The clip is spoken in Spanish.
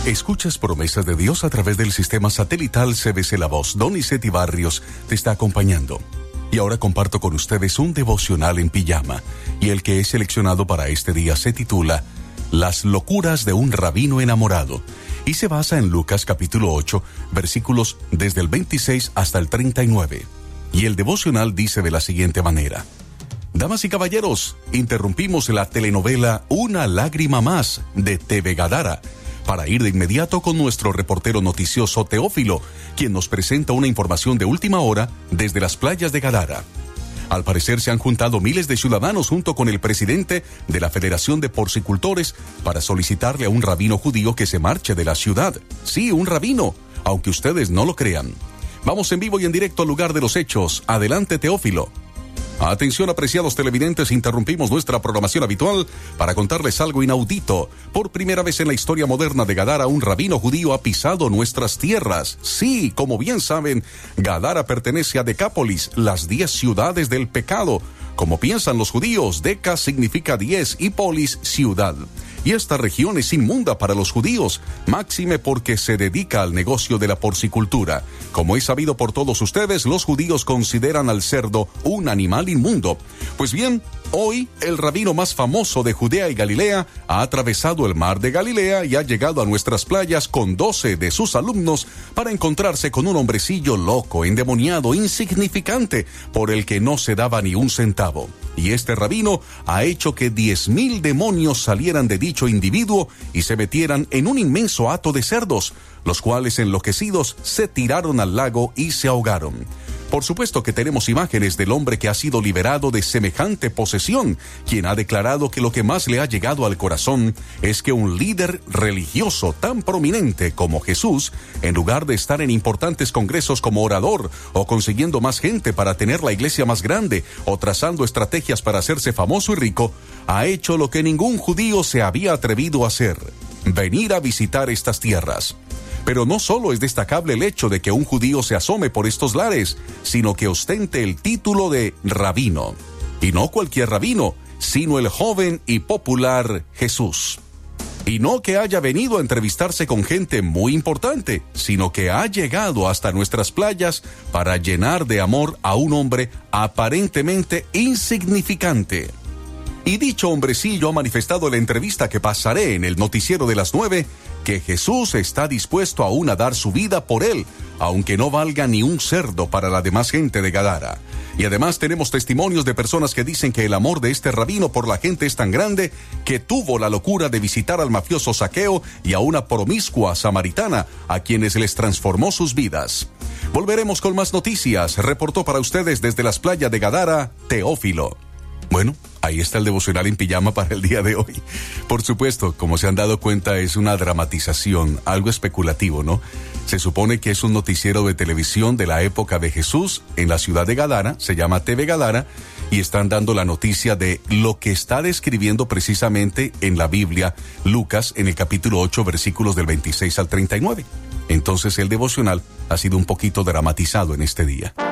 Escuchas Promesas de Dios a través del sistema satelital CBC La Voz. Donizet y Barrios te está acompañando. Y ahora comparto con ustedes un devocional en pijama. Y el que he seleccionado para este día se titula Las locuras de un rabino enamorado. Y se basa en Lucas capítulo 8, versículos desde el 26 hasta el 39. Y el devocional dice de la siguiente manera. Damas y caballeros, interrumpimos la telenovela Una lágrima más de TV Gadara para ir de inmediato con nuestro reportero noticioso Teófilo, quien nos presenta una información de última hora desde las playas de Gadara. Al parecer se han juntado miles de ciudadanos junto con el presidente de la Federación de Porcicultores para solicitarle a un rabino judío que se marche de la ciudad. Sí, un rabino, aunque ustedes no lo crean. Vamos en vivo y en directo al lugar de los hechos. Adelante, Teófilo. Atención, apreciados televidentes, interrumpimos nuestra programación habitual para contarles algo inaudito. Por primera vez en la historia moderna de Gadara, un rabino judío ha pisado nuestras tierras. Sí, como bien saben, Gadara pertenece a Decápolis, las 10 ciudades del pecado. Como piensan los judíos, Deca significa 10 y polis, ciudad. Y esta región es inmunda para los judíos, máxime porque se dedica al negocio de la porcicultura. Como es sabido por todos ustedes, los judíos consideran al cerdo un animal inmundo. Pues bien, hoy el rabino más famoso de Judea y Galilea ha atravesado el mar de Galilea y ha llegado a nuestras playas con 12 de sus alumnos para encontrarse con un hombrecillo loco, endemoniado, insignificante, por el que no se daba ni un centavo. Y este rabino ha hecho que 10,000 demonios salieran de dicho individuo y se metieran en un inmenso hato de cerdos, los cuales enloquecidos se tiraron al lago y se ahogaron. Por supuesto que tenemos imágenes del hombre que ha sido liberado de semejante posesión, quien ha declarado que lo que más le ha llegado al corazón es que un líder religioso tan prominente como Jesús, en lugar de estar en importantes congresos como orador o consiguiendo más gente para tener la iglesia más grande o trazando estrategias para hacerse famoso y rico, ha hecho lo que ningún judío se había atrevido a hacer: venir a visitar estas tierras. Pero no solo es destacable el hecho de que un judío se asome por estos lares, sino que ostente el título de rabino. Y no cualquier rabino, sino el joven y popular Jesús. Y no que haya venido a entrevistarse con gente muy importante, sino que ha llegado hasta nuestras playas para llenar de amor a un hombre aparentemente insignificante. Y dicho hombrecillo ha manifestado en la entrevista que pasaré en el noticiero de las 9, que Jesús está dispuesto aún a dar su vida por él, aunque no valga ni un cerdo para la demás gente de Gadara. Y además tenemos testimonios de personas que dicen que el amor de este rabino por la gente es tan grande que tuvo la locura de visitar al mafioso Zaqueo y a una promiscua samaritana, a quienes les transformó sus vidas. Volveremos con más noticias. Reportó para ustedes desde las playas de Gadara, Teófilo. Bueno, ahí está el devocional en pijama para el día de hoy. Por supuesto, como se han dado cuenta, es una dramatización, algo especulativo, ¿no? Se supone que es un noticiero de televisión de la época de Jesús en la ciudad de Gadara, se llama TV Gadara, y están dando la noticia de lo que está describiendo precisamente en la Biblia Lucas en el capítulo 8, versículos del 26 al 39. Entonces el devocional ha sido un poquito dramatizado en este día.